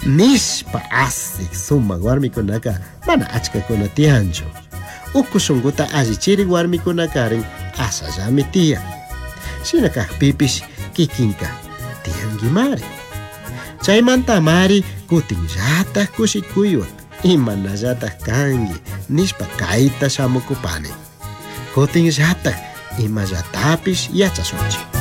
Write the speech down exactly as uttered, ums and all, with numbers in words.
Nispa asik sumaq warmikunaka mana achkakuna tiyanchu. Uku shunquta allichiriq warmikuna karin asallami tiyan. Shina kaqpipish kikinka tiyanqimari. Chaymanta amari kutinllataq kushikuywan imanallataq kanki nishpa kayta shamukupani. Kutinllataq imallatapish yachashunchik.